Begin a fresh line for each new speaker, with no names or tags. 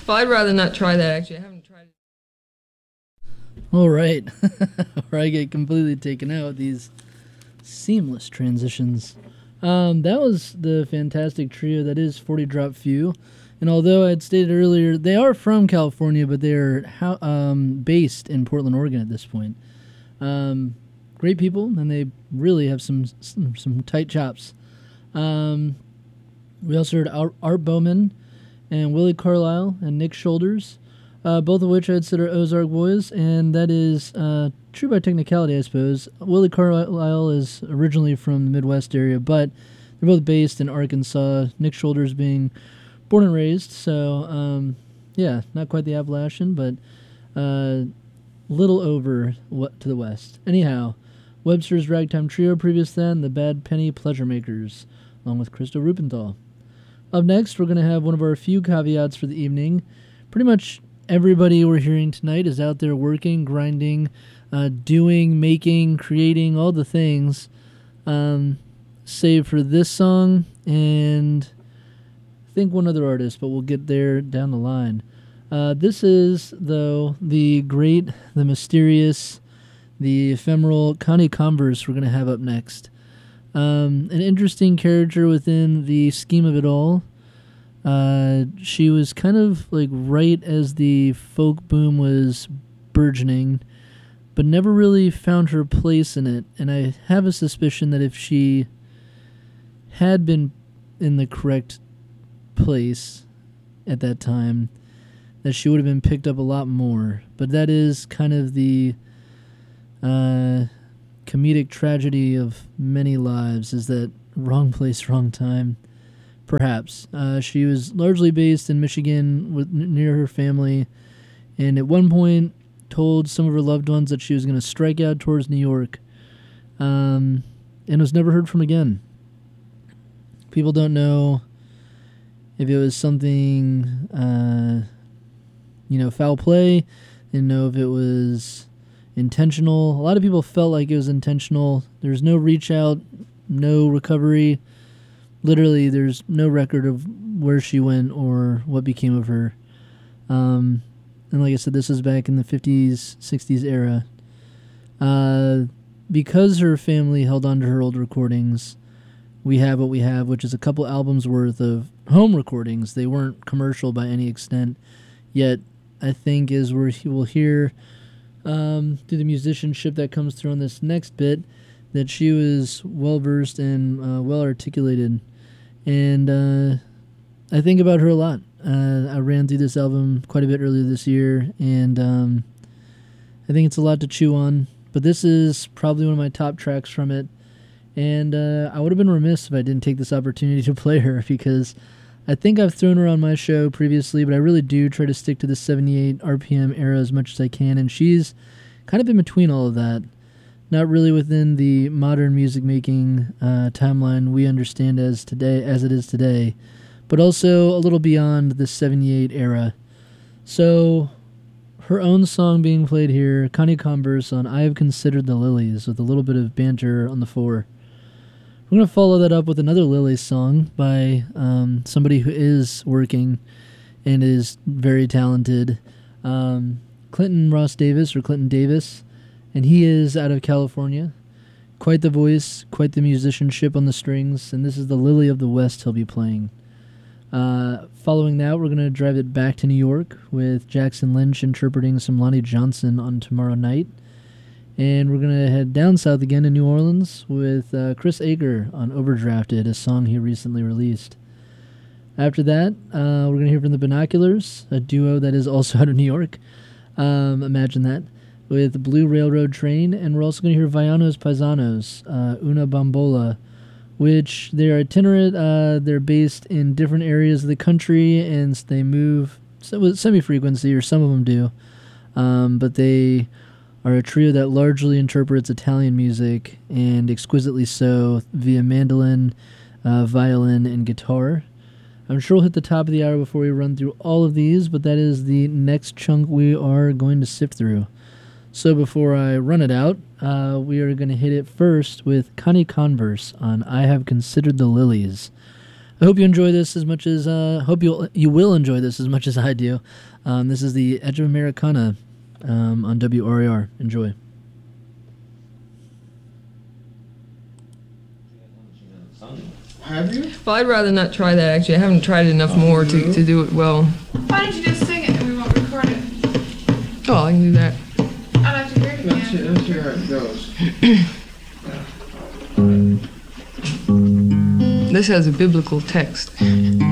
Well, I'd rather not try that, actually. I haven't tried it.
All right. Or I get completely taken out with these seamless transitions. That was the fantastic trio that is 40 Drop Few. And although I had stated earlier, they are from California, but they're based in Portland, Oregon at this point. Great people, and they really have some tight chops. We also heard Art Bowman and Willie Carlisle and Nick Shoulders, both of which I'd said are Ozark boys, and that is true by technicality, I suppose. Willie Carlisle is originally from the Midwest area, but they're both based in Arkansas, Nick Shoulders being born and raised, so yeah, not quite the Appalachian, but little over to the west. Anyhow, Webster's Ragtime Trio previous then, the Bad Penny Pleasure Makers, along with Christo Rupenthal. Up next, we're going to have one of our few caveats for the evening. Pretty much everybody we're hearing tonight is out there working, grinding, doing, making, creating, all the things, save for this song and I think one other artist, but we'll get there down the line. This is, though, the great, the mysterious, the ephemeral Connie Converse we're going to have up next. An interesting character within the scheme of it all. She was kind of like right as the folk boom was burgeoning, but never really found her place in it. And I have a suspicion that if she had been in the correct place at that time, that she would have been picked up a lot more. But that is kind of the comedic tragedy of many lives, is that wrong place, wrong time. Perhaps. She was largely based in Michigan near her family, and at one point told some of her loved ones that she was going to strike out towards New York, and was never heard from again. People don't know if it was something, foul play. They didn't know if it was intentional. A lot of people felt like it was intentional. There's no reach out, no recovery. Literally, there's no record of where she went or what became of her. And like I said, this was back in the 50s, 60s era. Because her family held on to her old recordings, we have what we have, which is a couple albums worth of home recordings. They weren't commercial by any extent, yet I think as we'll hear through the musicianship that comes through on this next bit, that she was well-versed and well-articulated. And I think about her a lot. I ran through this album quite a bit earlier this year, and I think it's a lot to chew on. But this is probably one of my top tracks from it. And I would have been remiss if I didn't take this opportunity to play her, because I think I've thrown her on my show previously, but I really do try to stick to the 78 RPM era as much as I can, and she's kind of in between all of that. Not really within the modern music making timeline we understand as it is today, but also a little beyond the 78 era. So her own song being played here, Connie Converse on I Have Considered the Lilies, with a little bit of banter on the fore. We're going to follow that up with another Lilies song by somebody who is working and is very talented, Clinton Ross Davis, or Clinton Davis, and he is out of California. Quite the voice, quite the musicianship on the strings, and this is the Lily of the West he'll be playing. Following that, we're going to drive it back to New York with Jackson Lynch interpreting some Lonnie Johnson on Tomorrow Night. And we're going to head down south again to New Orleans with Chris Aker on Overdrafted, a song he recently released. After that, we're going to hear from the Binoculars, a duo that is also out of New York. Imagine that. With Blue Railroad Train, and we're also going to hear Vianos Paisanos, Una Bambola, which they're itinerant. They're based in different areas of the country, and they move with semi-frequency, or some of them do. But they are a trio that largely interprets Italian music, and exquisitely so, via mandolin, violin, and guitar. I'm sure we'll hit the top of the hour before we run through all of these, but that is the next chunk we are going to sift through. So before I run it out, we are going to hit it first with Connie Converse on I Have Considered the Lilies. I hope you enjoy this as much as hope you will enjoy this as much as I do. This is the Edge of Americana on WRAR. Enjoy.
Have you?
Well, I'd rather not try that, actually. I haven't tried enough more to do it well.
Why don't you just sing it and we won't record it?
Oh, I can do that.
I'd like to hear it
Let's
again.
hear how it goes.
This has a biblical text.